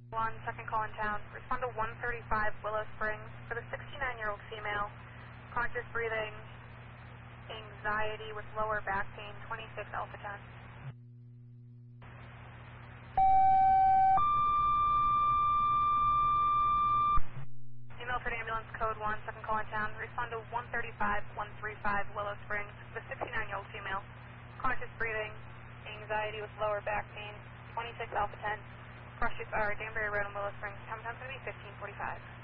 1, second call in town. Respond to 135 Willow Springs for the 69-year-old female. Conscious breathing, anxiety with lower back pain, 26 Alpha 10. Email for the ambulance, code 1, second call in town. Respond to 135 Willow Springs for the 69-year-old female. Conscious breathing, anxiety with lower back pain, 26 Alpha 10. Danbury Road in Willow Springs. Time is going to be 15:45.